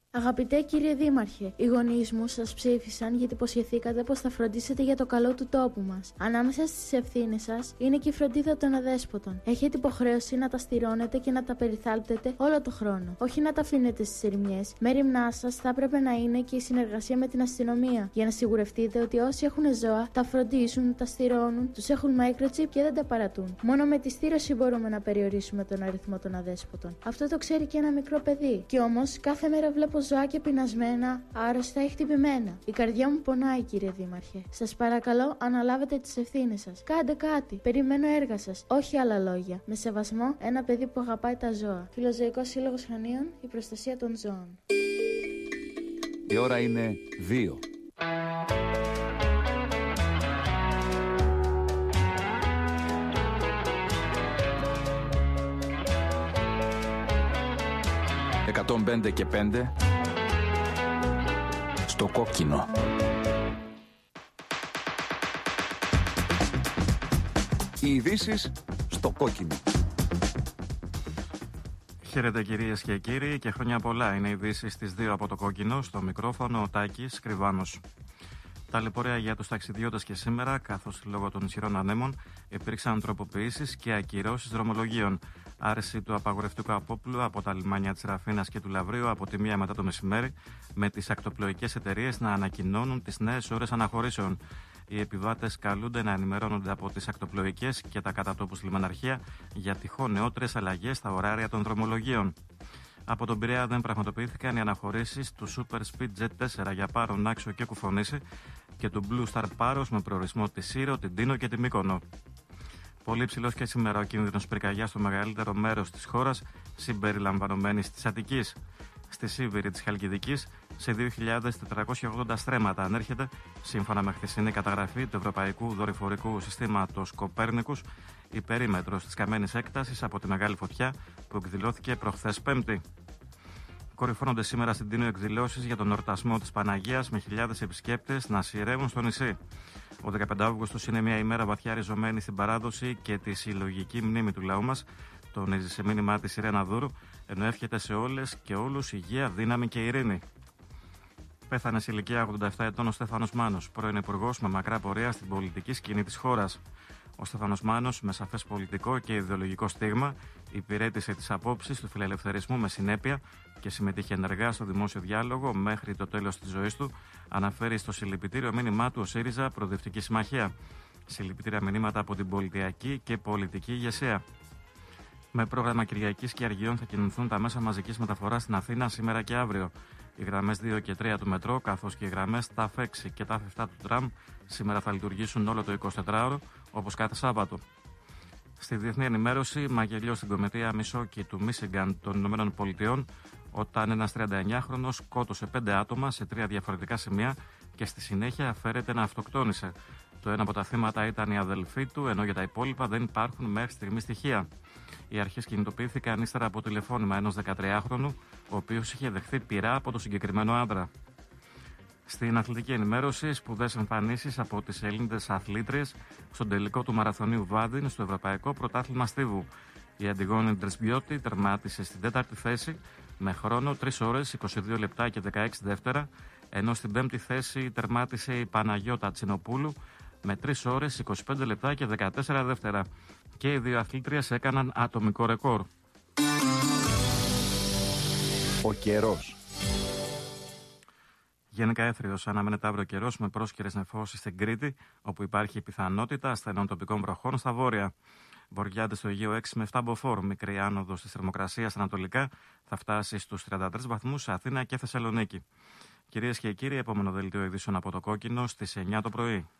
Αγαπητέ κύριε Δήμαρχε, οι γονείς μου σας ψήφισαν γιατί υποσχεθήκατε πως θα φροντίσετε για το καλό του τόπου μας. Ανάμεσα στις ευθύνες σας είναι και η φροντίδα των αδέσποτων. Έχετε υποχρέωση να τα στηρώνετε και να τα περιθάλπτετε όλο το χρόνο. Όχι να τα αφήνετε στις ερημιές. Μέριμνά σας θα έπρεπε να είναι και η συνεργασία με την αστυνομία. Για να σιγουρευτείτε ότι όσοι έχουν ζώα τα φροντίσουν, τα στηρώνουν, τους έχουν microchip και δεν τα παρατούν. Μόνο με τη στήρωση μπορούμε να περιορίσουμε τον αριθμό των αδέσποτων. Αυτό το ξέρει και ένα μικρό παιδί. Κι όμως κάθε μέρα βλέπω ζωάκια πεινασμένα, άρρωστα ή χτυπημένα. Η καρδιά μου πονάει, κύριε Δήμαρχε. Σας παρακαλώ, αναλάβετε τις ευθύνες σας. Κάντε κάτι. Περιμένω έργα σας. Όχι άλλα λόγια. Με σεβασμό, ένα παιδί που αγαπάει τα ζώα. Φιλοζωικός Σύλλογος Χανίων, η προστασία των ζώων. Η ώρα είναι 2. «105 και 5» στο κόκκινο. Οι ειδήσεις στο κόκκινο. Χαίρετε κυρίες και κύριοι και χρόνια πολλά. Είναι οι ειδήσεις στις 2 από το κόκκινο. Στο μικρόφωνο ο Τάκης Κρυβάνος. Ταλαιπωρία για τους ταξιδιώτες και σήμερα, καθώς λόγω των ισχυρών ανέμων υπήρξαν τροποποιήσεις και ακυρώσεις δρομολογίων. Άρεση του απαγορευτικού απόπλου από τα λιμάνια της Ραφίνας και του Λαβρίου από τη 1 μετά το μεσημέρι, με τις ακτοπλοϊκές εταιρείες να ανακοινώνουν τις νέες ώρες αναχωρήσεων. Οι επιβάτες καλούνται να ενημερώνονται από τις ακτοπλοϊκές και τα κατατόπους λιμαναρχεία για τυχόν νεότερες αλλαγές στα ωράρια των δρομολογίων. Από τον Πειραιά δεν πραγματοποιήθηκαν οι αναχωρήσεις του Super Speed Jet 4 για Πάρο, Νάξο και Κουφονίση και του Blue Star Paros με προορισμό τη Σύρο, την Τίνο και τη Μύκονο. Πολύ ψηλός και σήμερα ο κίνδυνος πυρκαγιάς στο μεγαλύτερο μέρος της χώρας, συμπεριλαμβανομένης της Αττικής. Στη Σίβηρη της Χαλκιδικής, σε 2.480 στρέμματα ανέρχεται, σύμφωνα με χθεσινή καταγραφή του Ευρωπαϊκού Δορυφορικού Συστήματος Κοπέρνικους, η περίμετρος της καμένης έκτασης από τη μεγάλη φωτιά που εκδηλώθηκε προχθές Πέμπτη. Κορυφώνονται σήμερα στην Τίνο εκδηλώσεις για τον εορτασμό της Παναγίας με χιλιάδες επισκέπτες να σειρεύουν στο νησί. Ο 15 Αύγουστος είναι μια ημέρα βαθιά ριζωμένη στην παράδοση και τη συλλογική μνήμη του λαού μας, τονίζει σε μήνυμά της η Ρένα Δούρου, ενώ εύχεται σε όλες και όλους υγεία, δύναμη και ειρήνη. Πέθανε σε ηλικία 87 ετών ο Στέφανος Μάνος, πρώην υπουργός με μακρά πορεία στην πολιτική σκηνή της χώρας. Ο Στέφανος Μάνος, με σαφές πολιτικό και ιδεολογικό στίγμα, υπηρέτησε τις απόψεις του φιλελευθερισμού με συνέπεια και συμμετείχε ενεργά στο δημόσιο διάλογο μέχρι το τέλος της ζωής του, αναφέρει στο συλληπιτήριο μήνυμά του ο ΣΥΡΙΖΑ Προοδευτική Συμμαχία. Συλληπιτήρια μηνύματα από την πολιτιακή και πολιτική ηγεσία. Με πρόγραμμα Κυριακής και Αργιών θα κινηθούν τα μέσα μαζικής μεταφοράς στην Αθήνα σήμερα και αύριο. Οι γραμμές 2 και 3 του μετρό, καθώς και οι γραμμές TAF 6 και TAF 7 του τραμ, σήμερα θα λειτουργήσουν όλο το 24ωρο, όπως κάθε Σάββατο. Στη διεθνή ενημέρωση, μαγελιό στην κομιτεία Μισόκι του Μίσιγκαν των Ηνωμένων Πολιτειών, όταν ένας 39χρονος σκότωσε 5 άτομα σε 3 διαφορετικά σημεία και στη συνέχεια φέρεται να αυτοκτόνησε. Το ένα από τα θύματα ήταν η αδελφή του, ενώ για τα υπόλοιπα δεν υπάρχουν μέχρι στιγμή στοιχεία. Οι αρχές κινητοποιήθηκαν ύστερα από τηλεφώνημα ενός 13χρονου, ο οποίος είχε δεχθεί πειρά από το συγκεκριμένο άντρα. Στην αθλητική ενημέρωση, σπουδαίες εμφανίσεις από τις Ελληνίδες αθλήτριες στον τελικό του μαραθωνίου Βάδιν στο Ευρωπαϊκό Πρωτάθλημα Στίβου. Η Αντιγόνη Ντρεσμπιώτη τερμάτισε στην 4η θέση με χρόνο 3 ώρες 22 λεπτά και 16 δεύτερα, ενώ στην 5η θέση τερμάτισε η Παναγιώτα Τσινοπούλου με 3 ώρες 25 λεπτά και 14 δεύτερα. Και οι δύο αθλήτριες έκαναν ατομικό ρεκόρ. Ο καιρός. Γενικά έθριος αναμένεται αύριο καιρός με πρόσκαιρες νεφώσεις στην Κρήτη, όπου υπάρχει πιθανότητα ασθενών τοπικών βροχών στα βόρεια. Βορειάδες στο Αιγαίο 6 με 7 μποφόρ. Μικρή άνοδος της θερμοκρασίας ανατολικά θα φτάσει στους 33 βαθμούς σε Αθήνα και Θεσσαλονίκη. Κυρίες και κύριοι, επόμενο δελτίο ειδήσεων από το κόκκινο στις 9 το πρωί.